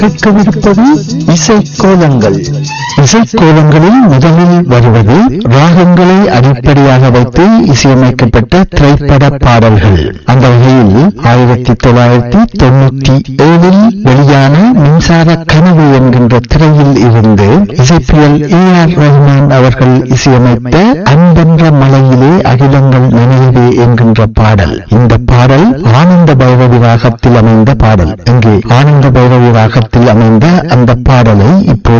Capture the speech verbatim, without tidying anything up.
கேட்கவிருப்பது இசைக்கோலங்கள். இசைக்கோலங்களில் முதலில் வருவது ராகங்களை அடிப்படையாக வைத்து இசையமைக்கப்பட்ட திரைப்பட பாடல்கள். அந்த வகையில் ஆயிரத்தி தொள்ளாயிரத்தி தொண்ணூற்றி ஏழில் வெளியான மின்சார கனவு என்கின்ற திரையில் இருந்து இசைப்பியல் ஏ ஆர் ரஹ்மான் அவர்கள் இசையமைத்த அன்பென்ற மலையிலே அகிலங்கள் நினைவே என்கின்ற பாடல். இந்த பாடல் ஆனந்த பைரவி ராகத்தில் அமைந்த பாடல். இங்கே ஆனந்த பைரவி ராகத்தில் அமைந்த அந்த பாடலை இப்போது